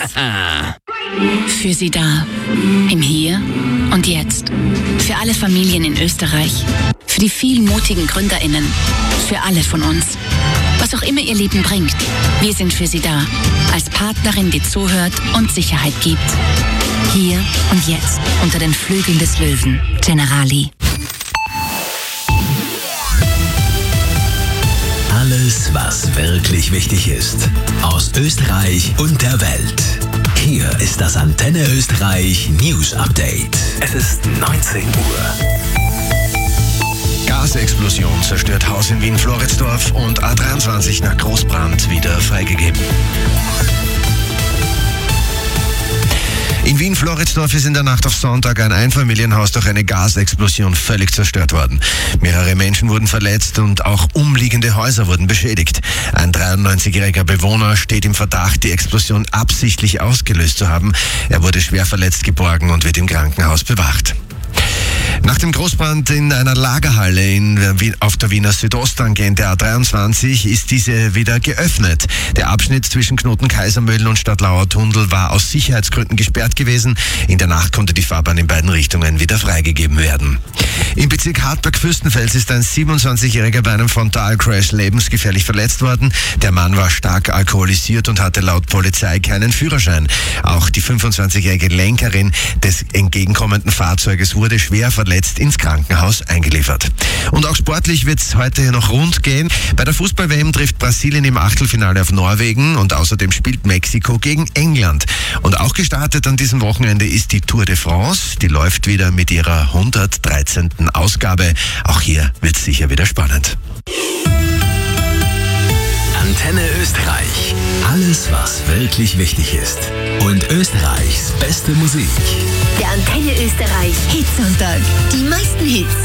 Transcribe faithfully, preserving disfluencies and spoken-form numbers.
Für Sie da. Im Hier und Jetzt. Für alle Familien in Österreich. Für die vielen mutigen GründerInnen. Für alle von uns. Was auch immer Ihr Leben bringt. Wir sind für Sie da. Als Partnerin, die zuhört und Sicherheit gibt. Hier und jetzt. Unter den Flügeln des Löwen. Generali. Alles, was wirklich wichtig ist. Aus Österreich und der Welt. Hier ist das Antenne Österreich News Update. Es ist neunzehn Uhr. Gasexplosion zerstört Haus in Wien-Floridsdorf und A dreiundzwanzig nach Großbrand wieder freigegeben. In Wien-Floridsdorf ist in der Nacht auf Sonntag ein Einfamilienhaus durch eine Gasexplosion völlig zerstört worden. Mehrere Menschen wurden verletzt und auch umliegende Häuser wurden beschädigt. Ein dreiundneunzigjähriger Bewohner steht im Verdacht, die Explosion absichtlich ausgelöst zu haben. Er wurde schwer verletzt geborgen und wird im Krankenhaus bewacht. Nach dem Großbrand in einer Lagerhalle in, auf der Wiener Südosttangente A dreiundzwanzig ist diese wieder geöffnet. Der Abschnitt zwischen Knoten Kaisermühlen und Stadtlauer Tunnel war aus Sicherheitsgründen gesperrt gewesen. In der Nacht konnte die Fahrbahn in beiden Richtungen wieder freigegeben werden. Im Bezirk Hartberg-Fürstenfels ist ein siebenundzwanzigjähriger bei einem Frontalcrash lebensgefährlich verletzt worden. Der Mann war stark alkoholisiert und hatte laut Polizei keinen Führerschein. Auch die fünfundzwanzigjährige Lenkerin des entgegenkommenden Fahrzeuges wurde schwer verletzt ins Krankenhaus eingeliefert. Und auch sportlich wird es heute noch rund gehen. Bei der Fußball-W M trifft Brasilien im Achtelfinale auf Norwegen und außerdem spielt Mexiko gegen England. Und auch gestartet an diesem Wochenende ist die Tour de France. Die läuft wieder mit ihrer hundertdreizehnten Ausgabe. Auch hier wird es sicher wieder spannend. Antenne Österreich. Alles, was wirklich wichtig ist. Und Österreichs beste Musik. Der Antenne Österreich Hitsonntag. Die meisten Hits.